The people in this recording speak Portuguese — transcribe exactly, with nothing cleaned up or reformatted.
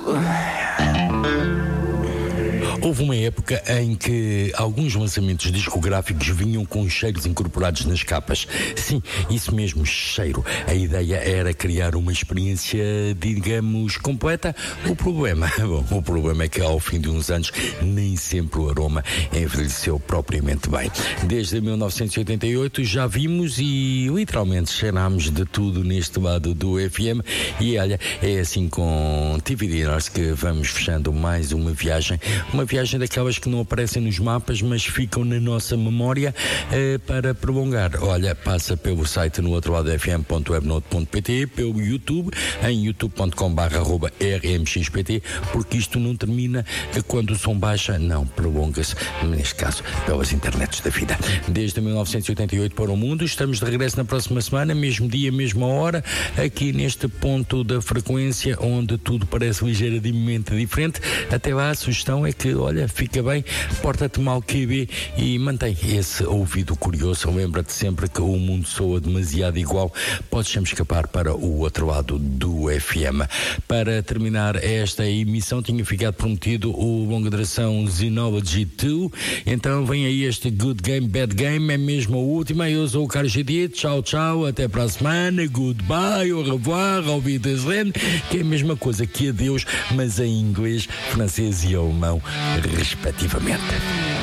Houve uma época em que alguns lançamentos discográficos vinham com cheiros incorporados nas capas. Sim, isso mesmo, cheiro. A ideia era criar uma experiência, digamos, completa. O problema, bom, o problema é que ao fim de uns anos nem sempre o aroma envelheceu propriamente bem. Desde mil novecentos e oitenta e oito já vimos e literalmente cheirámos de tudo neste lado do F M e olha, é assim com T V Dinners que vamos fechando mais uma viagem, uma viagem daquelas que não aparecem nos mapas, mas ficam na nossa memória eh, para prolongar. Olha, passa pelo site no outro lado f m ponto webnote ponto p t, pelo YouTube, em youtube ponto com barra arroba r m x p t, porque isto não termina quando o som baixa, não, prolonga-se, neste caso, pelas internets da vida. Desde mil novecentos e oitenta e oito para o mundo, estamos de regresso na próxima semana, mesmo dia, mesma hora, aqui neste ponto da frequência, onde tudo parece ligeiramente diferente. Até lá, a sugestão é que, olha, fica bem, porta-te mal Q B e mantém esse ouvido curioso. Lembra-te sempre que o mundo soa demasiado igual, podes sempre escapar para o outro lado do F M. Para terminar esta emissão, tinha ficado prometido o longa duração Xenology dois, então vem aí este Good Game, Bad Game, é mesmo a última. Eu sou o Carlos G D, tchau, tchau, até para a semana, goodbye, au revoir, au wiedersehen, que é a mesma coisa que adeus, mas em inglês, francês e alemão respectivamente.